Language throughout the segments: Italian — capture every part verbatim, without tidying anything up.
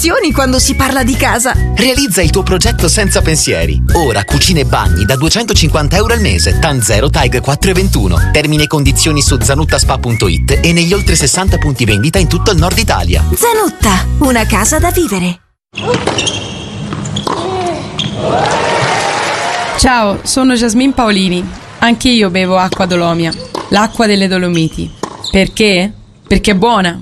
emozioni quando si parla di casa. Realizza il tuo progetto senza pensieri. Ora cucine e bagni da duecentocinquanta euro al mese. TAN zero TAG quattro e ventuno. Termini e condizioni su zanuttaspa punto it e negli oltre sessanta punti vendita in tutto il nord Italia. Zanutta, una casa da vivere. Ciao, sono Jasmine Paolini. Anche io bevo acqua Dolomia, l'acqua delle Dolomiti. Perché? Perché è buona.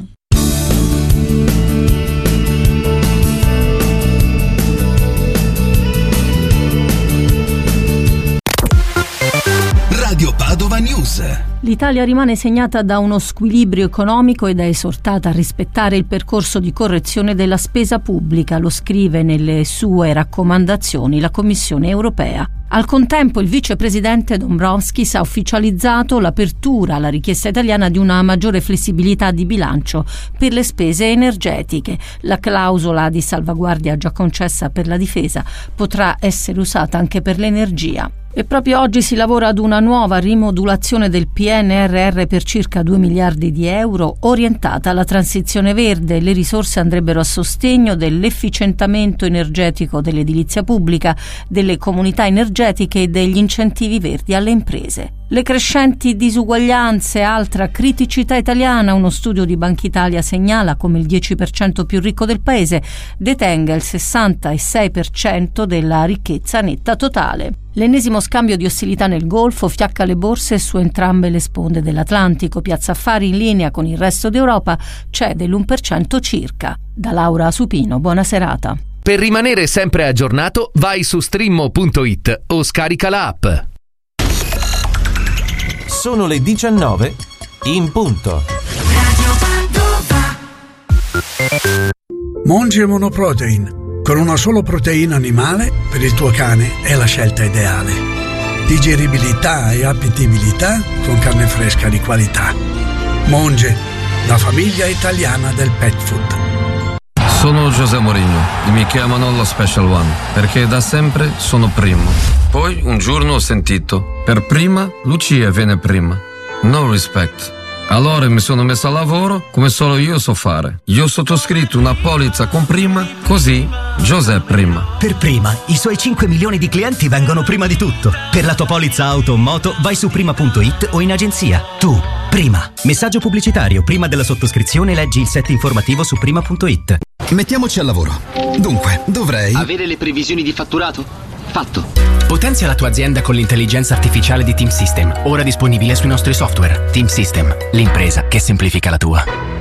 Radio Padova News. L'Italia rimane segnata da uno squilibrio economico ed è esortata a rispettare il percorso di correzione della spesa pubblica, lo scrive nelle sue raccomandazioni la Commissione europea. Al contempo il vicepresidente Dombrovskis ha ufficializzato l'apertura alla richiesta italiana di una maggiore flessibilità di bilancio per le spese energetiche. La clausola di salvaguardia già concessa per la difesa potrà essere usata anche per l'energia. E proprio oggi si lavora ad una nuova rimodulazione del P N R R per circa due miliardi di euro orientata alla transizione verde. Le risorse andrebbero a sostegno dell'efficientamento energetico dell'edilizia pubblica, delle comunità energetiche e degli incentivi verdi alle imprese. Le crescenti disuguaglianze, altra criticità italiana. Uno studio di Banca Italia segnala come il dieci per cento più ricco del paese detenga il sessantasei per cento della ricchezza netta totale. L'ennesimo scambio di ostilità nel Golfo fiacca le borse su entrambe le sponde dell'Atlantico. Piazza Affari in linea con il resto d'Europa cede l'uno per cento circa. Da Laura Supino, buona serata. Per rimanere sempre aggiornato, vai su streammo punto it o scarica la app. Sono le diciannove in punto. Monge Monoprotein. Con una solo proteina animale, per il tuo cane è la scelta ideale. Digeribilità e appetibilità con carne fresca di qualità. Monge, la famiglia italiana del pet food. Sono José Mourinho e mi chiamano lo Special One perché da sempre sono primo. Poi un giorno ho sentito, per prima Lucia viene prima. No respect. Allora mi sono messo a lavoro come solo io so fare. Io ho sottoscritto una polizza con Prima, così José Prima. Per Prima, i suoi cinque milioni di clienti vengono prima di tutto. Per la tua polizza auto o moto vai su prima punto it o in agenzia. Tu, Prima. Messaggio pubblicitario. Prima della sottoscrizione leggi il set informativo su prima punto it. Mettiamoci al lavoro. Dunque, dovrei... Avere le previsioni di fatturato? Fatto. Potenzia la tua azienda con l'intelligenza artificiale di Team System, ora disponibile sui nostri software. Team System, l'impresa che semplifica la tua.